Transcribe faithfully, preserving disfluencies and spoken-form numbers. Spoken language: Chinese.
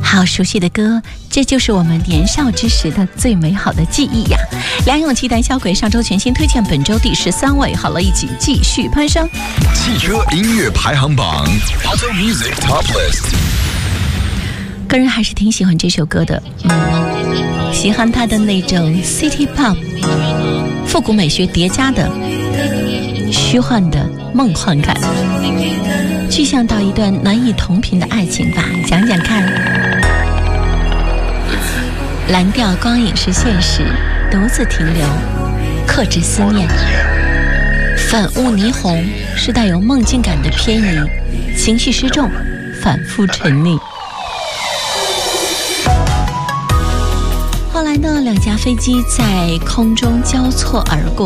好熟悉的歌，这就是我们年少之时的最美好的记忆呀！梁咏琪、胆小鬼上周全新推荐，本周第十三位，好了，一起继续攀升。 汽车音乐排行榜 Auto Music Top List。 个人还是挺喜欢这首歌的，嗯，喜欢它的那种 City Pop， 复古美学叠加的虚幻的梦幻感，具象到一段难以同频的爱情吧，讲讲看。蓝调光影是现实，独自停留，克制思念。粉雾霓虹是带有梦境感的偏移，情绪失重，反复沉溺。后来呢，两架飞机在空中交错而过，